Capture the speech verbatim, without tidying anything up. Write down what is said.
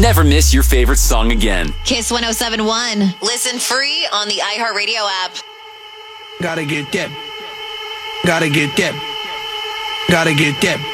never miss your favorite song again. Kiss one oh seven point one. Listen free on the iHeartRadio app. Gotta get that. Gotta get that. Gotta get that.